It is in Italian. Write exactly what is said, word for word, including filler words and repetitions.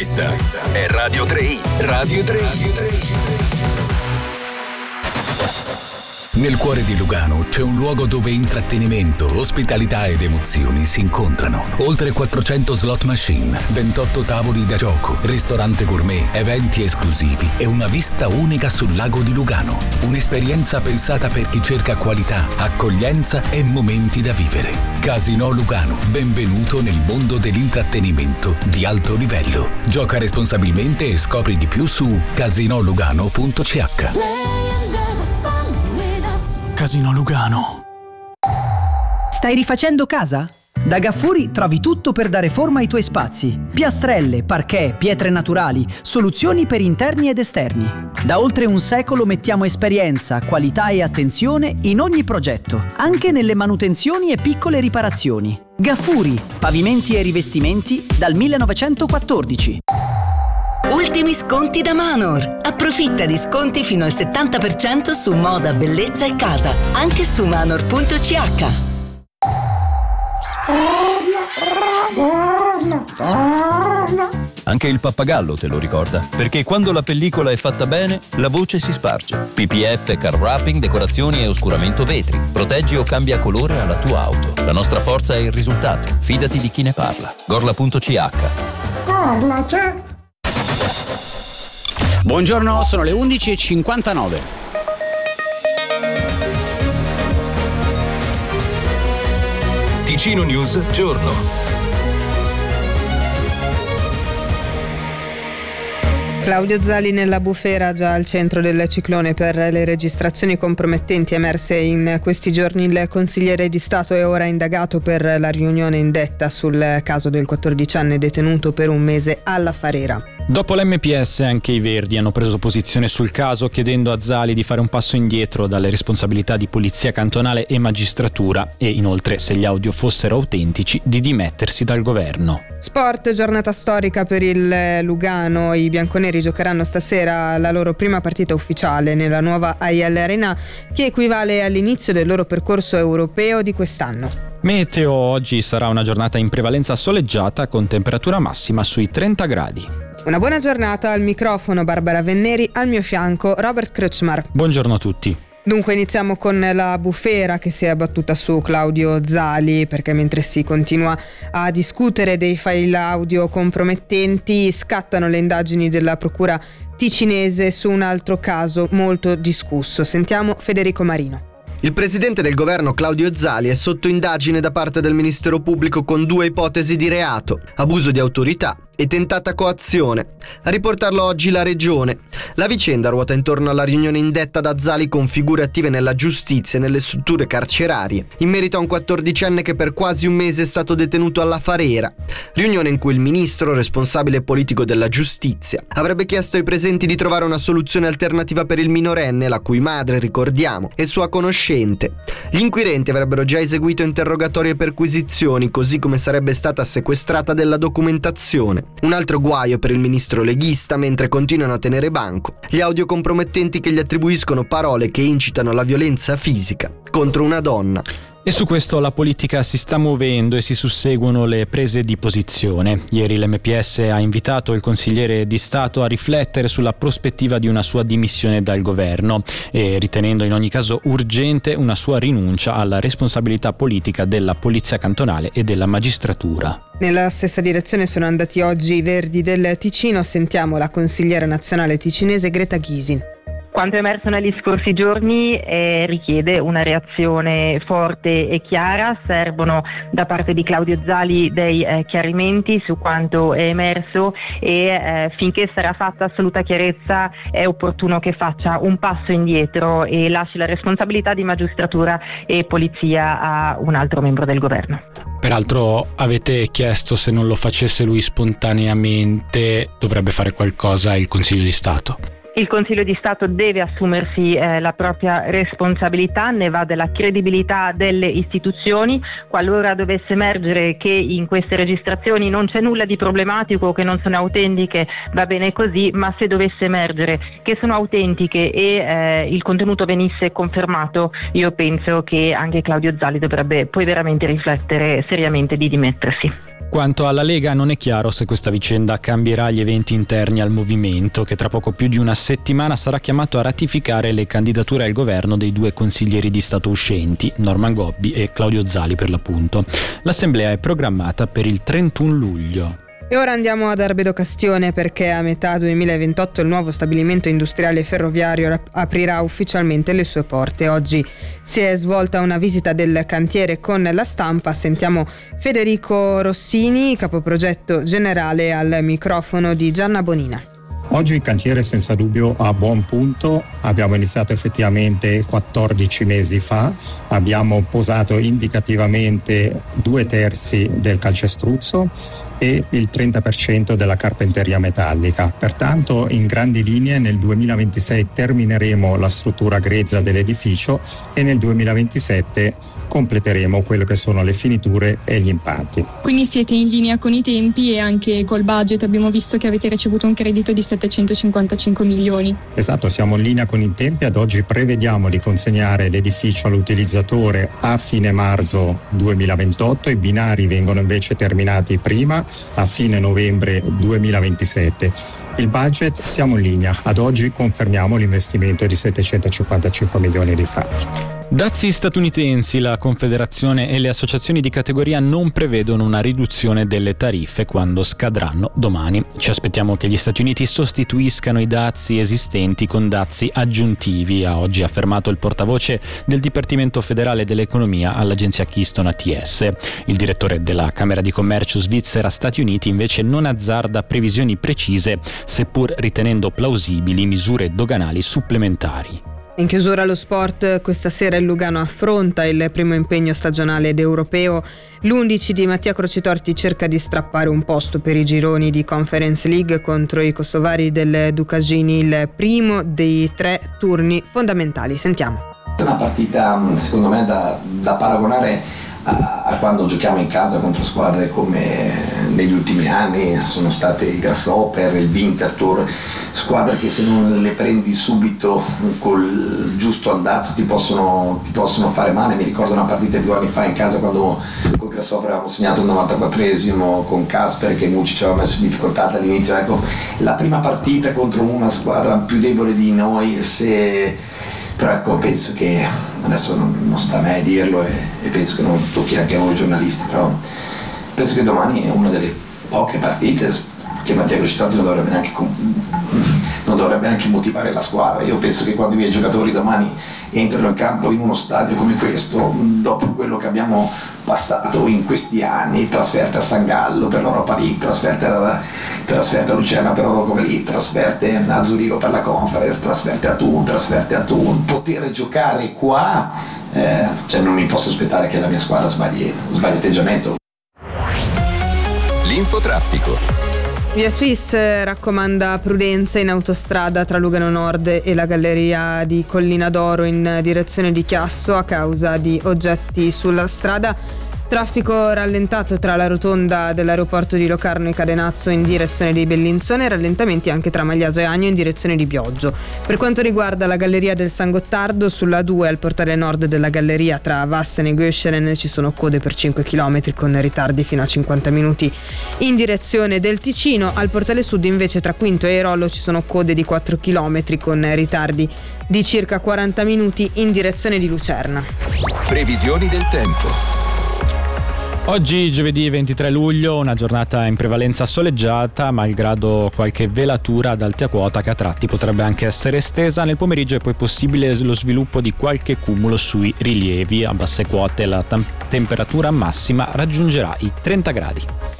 Questa è Radio tre i. Radio tre i. Nel cuore di Lugano c'è un luogo dove intrattenimento, ospitalità ed emozioni si incontrano. Oltre quattrocento slot machine, ventotto tavoli da gioco, ristorante gourmet, eventi esclusivi e una vista unica sul lago di Lugano. Un'esperienza pensata per chi cerca qualità, accoglienza e momenti da vivere. Casino Lugano, benvenuto nel mondo dell'intrattenimento di alto livello. Gioca responsabilmente e scopri di più su casinolugano punto c h. Casino Lugano. Stai rifacendo casa? Da Gaffuri trovi tutto per dare forma ai tuoi spazi. Piastrelle, parquet, pietre naturali, soluzioni per interni ed esterni. Da oltre un secolo mettiamo esperienza, qualità e attenzione in ogni progetto, anche nelle manutenzioni e piccole riparazioni. Gaffuri, pavimenti e rivestimenti dal millenovecentoquattordici. Ultimi sconti da Manor. Approfitta di sconti fino al settanta per cento su moda, bellezza e casa, anche su manor punto c h. Anche il pappagallo te lo ricorda, perché quando la pellicola è fatta bene, la voce si sparge. P P F, car wrapping, decorazioni e oscuramento vetri. Proteggi o cambia colore alla tua auto. La nostra forza è il risultato. Fidati di chi ne parla. gorla punto c h. Gorla c'è. Buongiorno, sono le undici e cinquantanove. Ticino News Giorno. Claudio Zali nella bufera, già al centro del ciclone per le registrazioni compromettenti emerse in questi giorni. Il consigliere di Stato è ora indagato per la riunione indetta sul caso del quattordicenne detenuto per un mese alla Farera. Dopo l'M P S anche i Verdi hanno preso posizione sul caso, chiedendo a Zali di fare un passo indietro dalle responsabilità di polizia cantonale e magistratura e inoltre, se gli audio fossero autentici, di dimettersi dal governo. Sport, giornata storica per il Lugano. I bianconeri giocheranno stasera la loro prima partita ufficiale nella nuova A I L Arena, che equivale all'inizio del loro percorso europeo di quest'anno. Meteo: oggi sarà una giornata in prevalenza soleggiata con temperatura massima sui trenta gradi. Una buona giornata, al microfono Barbara Venneri, al mio fianco Robert Kreutzmar. Buongiorno a tutti. Dunque iniziamo con la bufera che si è abbattuta su Claudio Zali, perché mentre si continua a discutere dei file audio compromettenti, scattano le indagini della procura ticinese su un altro caso molto discusso. Sentiamo Federico Marino. Il presidente del governo Claudio Zali è sotto indagine da parte del Ministero Pubblico con due ipotesi di reato: abuso di autorità e tentata coazione. A riportarlo oggi la Regione. La vicenda ruota intorno alla riunione indetta da Zali con figure attive nella giustizia e nelle strutture carcerarie, in merito a un quattordicenne che per quasi un mese è stato detenuto alla Farera. Riunione in cui il ministro, responsabile politico della giustizia, avrebbe chiesto ai presenti di trovare una soluzione alternativa per il minorenne, la cui madre, ricordiamo, è sua conoscente. Gli inquirenti avrebbero già eseguito interrogatori e perquisizioni, così come sarebbe stata sequestrata della documentazione. Un altro guaio per il ministro leghista, mentre continuano a tenere banco gli audio compromettenti che gli attribuiscono parole che incitano alla violenza fisica contro una donna. E su questo la politica si sta muovendo e si susseguono le prese di posizione. Ieri l'M P S ha invitato il consigliere di Stato a riflettere sulla prospettiva di una sua dimissione dal governo e ritenendo in ogni caso urgente una sua rinuncia alla responsabilità politica della polizia cantonale e della magistratura. Nella stessa direzione sono andati oggi i Verdi del Ticino. Sentiamo la consigliera nazionale ticinese Greta Gysi. Quanto è emerso negli scorsi giorni eh, richiede una reazione forte e chiara. Servono da parte di Claudio Zali dei eh, chiarimenti su quanto è emerso e eh, finché sarà fatta assoluta chiarezza è opportuno che faccia un passo indietro e lasci la responsabilità di magistratura e polizia a un altro membro del governo. Peraltro avete chiesto se non lo facesse lui spontaneamente dovrebbe fare qualcosa il Consiglio di Stato. Il Consiglio di Stato deve assumersi eh, la propria responsabilità, ne va della credibilità delle istituzioni. Qualora dovesse emergere che in queste registrazioni non c'è nulla di problematico o che non sono autentiche, va bene così, ma se dovesse emergere che sono autentiche e eh, il contenuto venisse confermato, io penso che anche Claudio Zali dovrebbe poi veramente riflettere seriamente di dimettersi. Quanto alla Lega non è chiaro se questa vicenda cambierà gli eventi interni al movimento, che tra poco più di una settimana sarà chiamato a ratificare le candidature al governo dei due consiglieri di Stato uscenti, Norman Gobbi e Claudio Zali per l'appunto. L'assemblea è programmata per il trentuno luglio. E ora andiamo ad Arbedo Castione, perché a metà duemilaventotto il nuovo stabilimento industriale ferroviario rap- aprirà ufficialmente le sue porte. Oggi si è svolta una visita del cantiere con la stampa. Sentiamo Federico Rossini, capoprogetto generale, al microfono di Gianna Bonina. Oggi il cantiere senza dubbio a buon punto, abbiamo iniziato effettivamente quattordici mesi fa, abbiamo posato indicativamente due terzi del calcestruzzo e il trenta per cento della carpenteria metallica. Pertanto in grandi linee nel duemilaventisei termineremo la struttura grezza dell'edificio e nel duemilaventisette completeremo quello che sono le finiture e gli impatti. Quindi siete in linea con i tempi e anche col budget. Abbiamo visto che avete ricevuto un credito di settecentocinquantacinque milioni. Esatto, siamo in linea con i tempi. Ad oggi prevediamo di consegnare l'edificio all'utilizzatore a fine marzo duemilaventotto. I binari vengono invece terminati prima, a fine novembre duemilaventisette. Il budget siamo in linea. Ad oggi confermiamo l'investimento di settecentocinquantacinque milioni di franchi. Dazi statunitensi, la Confederazione e le associazioni di categoria non prevedono una riduzione delle tariffe quando scadranno domani. Ci aspettiamo che gli Stati Uniti sostituiscano i dazi esistenti con dazi aggiuntivi, ha oggi affermato il portavoce del Dipartimento Federale dell'Economia all'agenzia Keystone A T S. Il direttore della Camera di Commercio Svizzera-Stati Uniti invece non azzarda previsioni precise, seppur ritenendo plausibili misure doganali supplementari. In chiusura allo sport, questa sera il Lugano affronta il primo impegno stagionale ed europeo. L'undici di Mattia Crocitorti cerca di strappare un posto per i gironi di Conference League contro i kosovari del Dukagini, il primo dei tre turni fondamentali. Sentiamo. È una partita secondo me da, da paragonare a, a quando giochiamo in casa contro squadre come negli ultimi anni sono state il Grasshopper, il Winterthur, squadre che se non le prendi subito col giusto andazzo ti possono, ti possono fare male. Mi ricordo una partita di due anni fa in casa quando col Grasshopper avevamo segnato il novantaquattresimo con Casper che Mucci ci aveva messo in difficoltà dall'inizio. Ecco, la prima partita contro una squadra più debole di noi, se però ecco, penso che adesso non, non sta a me dirlo e, e penso che non tocchi anche a voi giornalisti, però penso che domani è una delle poche partite che Mattia Crocitorti non dovrebbe neanche non dovrebbe neanche motivare la squadra. Io penso che quando i miei giocatori domani entrano in campo in uno stadio come questo, dopo quello che abbiamo passato in questi anni, trasferte a San Gallo per l'Europa League, trasferte a, trasferte a Lucerna per l'Europa League, trasferte a Zurigo per la Conference, trasferte a Thun, trasferte a Thun, poter giocare qua, eh, cioè non mi posso aspettare che la mia squadra sbagli, sbagli atteggiamento. L'infotraffico. Via Swiss raccomanda prudenza in autostrada tra Lugano Nord e la galleria di Collina d'Oro in direzione di Chiasso a causa di oggetti sulla strada. Traffico rallentato tra la rotonda dell'aeroporto di Locarno e Cadenazzo in direzione di Bellinzone e rallentamenti anche tra Magliaso e Agno in direzione di Bioggio. Per quanto riguarda la galleria del San Gottardo, sulla due al portale nord della galleria tra Vassen e Göschelen ci sono code per cinque chilometri con ritardi fino a cinquanta minuti in direzione del Ticino. Al portale sud invece tra Quinto e Airolo ci sono code di quattro chilometri con ritardi di circa quaranta minuti in direzione di Lucerna. Previsioni del tempo. Oggi giovedì ventitré luglio, una giornata in prevalenza soleggiata, malgrado qualche velatura ad alta quota che a tratti potrebbe anche essere estesa. Nel pomeriggio è poi possibile lo sviluppo di qualche cumulo sui rilievi. A basse quote la tam- temperatura massima raggiungerà i trenta gradi.